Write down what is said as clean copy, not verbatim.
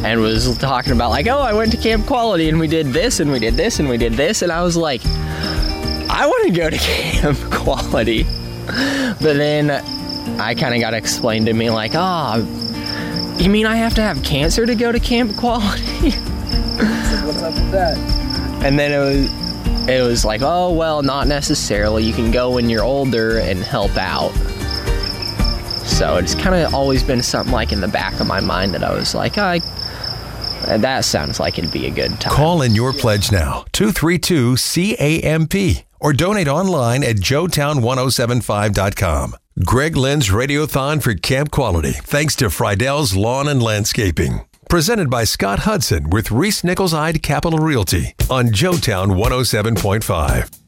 and was talking about like, oh, I went to Camp Quality and we did this and we did this and we did this. And I was like, I want to go to Camp Quality. But then I kind of got explained to me like, oh, you mean I have to have cancer to go to Camp Quality? What's up with that? And then it was like, oh, well, not necessarily. You can go when you're older and help out. So it's kind of always been something like in the back of my mind that I was like, that sounds like it'd be a good time. Call in your pledge now, 232-CAMP, or donate online at joetown1075.com. Greg Lynn's Radiothon for Camp Quality, thanks to Friedell's Lawn and Landscaping. Presented by Scott Hudson with Reese Nichols-Ide Capital Realty on Joetown 107.5.